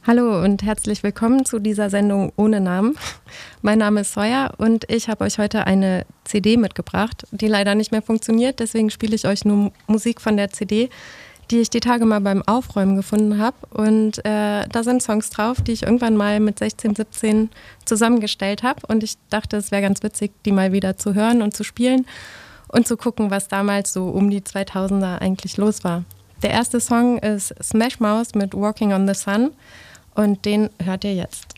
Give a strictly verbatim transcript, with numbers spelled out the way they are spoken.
Hallo und herzlich willkommen zu dieser Sendung ohne Namen. Mein Name ist Sawyer und ich habe euch heute eine C D mitgebracht, die leider nicht mehr funktioniert. Deswegen spiele ich euch nur Musik von der C D, die ich die Tage mal beim Aufräumen gefunden habe. Und äh, da sind Songs drauf, die ich irgendwann mal mit sechzehn, siebzehn zusammengestellt habe. Und ich dachte, es wäre ganz witzig, die mal wieder zu hören und zu spielen und zu gucken, was damals so um die zweitausender eigentlich los war. Der erste Song ist Smash Mouth mit Walking on the Sun und den hört ihr jetzt.